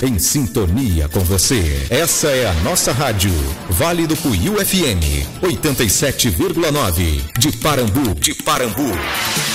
em sintonia com você. Essa é a nossa rádio, Vale do Puiú FM, 87,9, de Parambu.